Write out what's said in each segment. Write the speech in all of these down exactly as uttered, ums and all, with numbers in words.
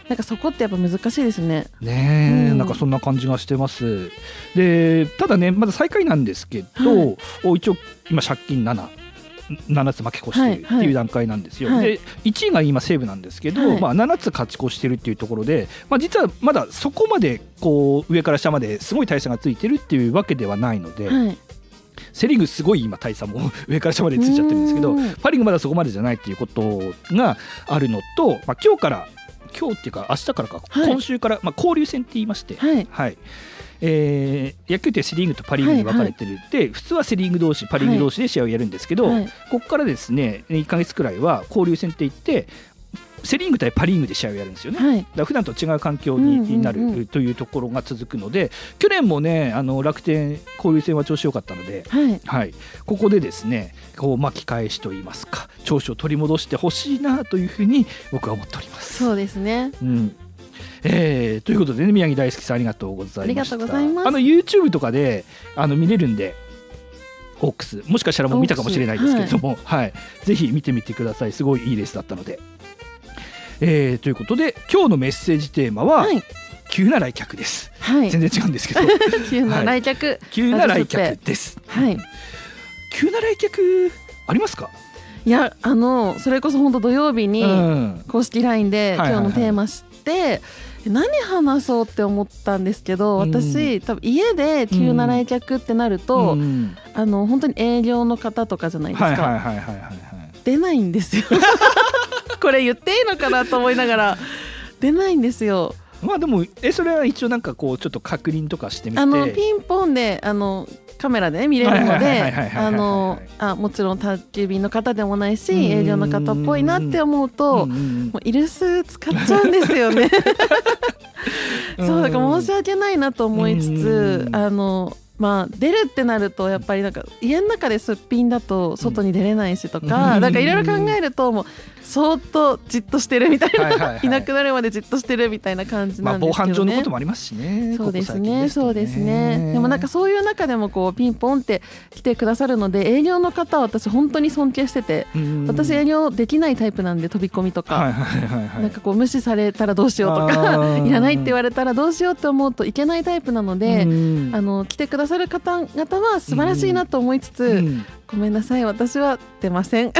なんかそこってやっぱ難しいですね。 ねえ、 うん、 なんかそんな感じがしてます。でただねまだ最下位なんですけど、はい、一応今借金なな、ななつ負け越してるっていう段階なんですよ、はいはい、でいちいが今西武なんですけど、はいまあ、ななつ勝ち越してるっていうところで、まあ、実はまだそこまでこう上から下まですごい大差がついてるっていうわけではないので、はいセリーグすごい今大差も上から下までついちゃってるんですけどパリーグまだそこまでじゃないっていうことがあるのと、まあ、今日から今日っていうか明日からか、はい、今週から、まあ、交流戦って言いまして、はいはいえー、野球ってセリーグとパリーグに分かれてるって、はいはい、普通はセリーグ同士パリーグ同士で試合をやるんですけど、はい、ここからですねいっかげつくらいは交流戦って言ってセリーグ対パリーグで試合をやるんですよね、はい、だから普段と違う環境になるというところが続くので、去年もねあの楽天交流戦は調子良かったので、はいはい、ここでですねこう巻き返しといいますか調子を取り戻してほしいなというふうに僕は思っております。 そうですね、 うんえー、ということで、ね、宮城大輔さんありがとうございました。 ありがとうございます。 あの YouTube とかであの見れるんでオークスもしかしたらもう見たかもしれないですけれども、はいはい、ぜひ見てみてください。すごいいいレースだったので、えー、ということで今日のメッセージテーマは、はい、急な来客です、はい、全然違うんですけど急な来客、はい、 急な来客です、はい、急な来客ありますか？ いやあのそれこそ本当土曜日に公式 ライン で今日のテーマ知って、はいはいはい何話そうって思ったんですけど、私、うん、多分家で急な来客ってなると、うん、あの本当に営業の方とかじゃないですか、出ないんですよこれ言っていいのかなと思いながら出ないんですよ。 まあでもえそれは一応なんかこうちょっと確認とかしてみて、 あのピンポンであのカメラで、ね、見れるのであのあもちろん宅急便の方でもないし営業の方っぽいなって思うともうイルス使っちゃうんですよねそうだから申し訳ないなと思いつつあのまあ出るってなるとやっぱりなんか家の中ですっぴんだと外に出れないしとかなんかいろいろ考えるともうそーっとじっとしてるみたいな、はいはいはい、いなくなるまでじっとしてるみたいな感じなんですけどね、まあ、防犯上のこともありますしね。そうですね、そうですね。でもなんかそういう中でもこうピンポンって来てくださるので営業の方は私本当に尊敬してて、私営業できないタイプなんで飛び込みとか、はいはいはいはい、なんかこう無視されたらどうしようとかいらないって言われたらどうしようって思うといけないタイプなので、あの来てくださる方々は素晴らしいなと思いつつ、ごめんなさい私は出ません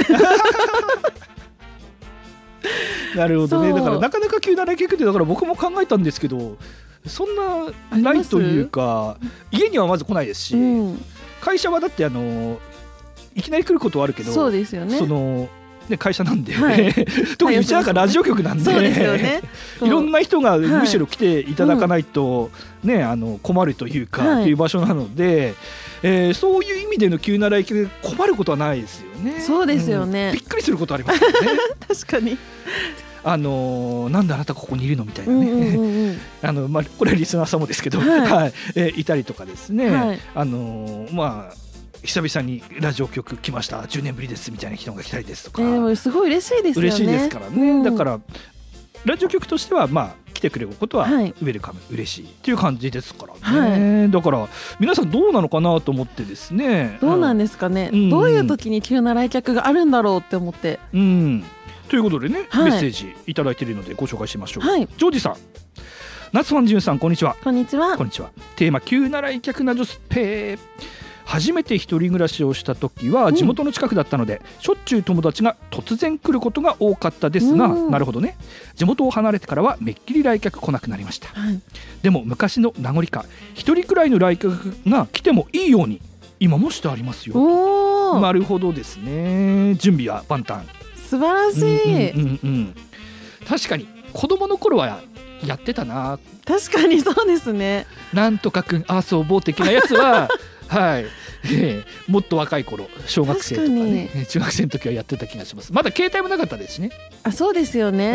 なるほどね。だからなかなか急な来客ってだから僕も考えたんですけどそんなないというか家にはまず来ないですし、うん、会社はだってあのいきなり来ることはあるけどそうですよね。 そのね、会社なんで、はい、特にうちなんかラジオ局なんで、 そうですよね、 いろんな人がむしろ来ていただかないと、はいね、あの困るというか、はい、っていう場所なので、えー、そういう意味での急な来客で困ることはないですよね。 そうですよね、 うん、びっくりすることありますよね確かにあのー、なんであなたここにいるのみたいなね、うんうんうん、あのまあ、これはリスナーさんもですけど、はいはいえー、いたりとかですね、はい、あのー、まあ久々にラジオ局来ましたじゅうねんぶりですみたいな人が来たりですとか、えー、すごい嬉しいですよね。 嬉しいですからね、うん、だからラジオ局としてはまあ来てくれることはウェルカム、はい、嬉しいっていう感じですからね、はい、だから皆さんどうなのかなと思ってですね。 どうなんですかね、うん、どういう時に急な来客があるんだろうって思って、 うん、ということでね、はい、メッセージいただいているのでご紹介しましょう、はい、ジョージさん、夏ファンジュンさんこんにちは。 こんにちは。 こんにちは。テーマ急な来客な女スペー。初めて一人暮らしをした時は地元の近くだったので、うん、しょっちゅう友達が突然来ることが多かったですが、うん、なるほどね。地元を離れてからはめっきり来客来なくなりました、はい、でも昔の名残か一人くらいの来客が来てもいいように今もしてありますよ。なるほどですね。準備は万端。 素晴らしい、 うんうんうんうん、確かに子供の頃はやってたな。 確かにそうですね。 なんとかくん遊ぼう的なやつははい、えー、もっと若い頃小学生とかね中学生の時はやってた気がします。まだ携帯もなかったですしね。 あ、そうですよね、うん、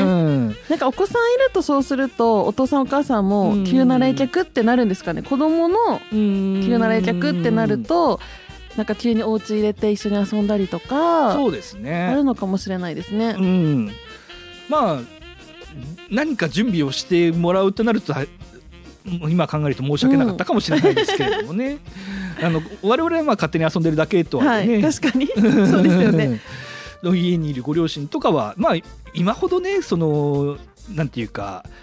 なんかお子さんいるとそうするとお父さんお母さんも急な来客ってなるんですかね。子供の急な来客ってなるとなんか急にお家入れて一緒に遊んだりとかそうですねあるのかもしれないですね、 うん、まあ何か準備をしてもらうとなると今考えると申し訳なかったかもしれないですけれどもね、うん、あの我々はまあ勝手に遊んでるだけとはね、 はい、確かにそうですよね家にいるご両親とかはまあ今ほどねそのなんていうか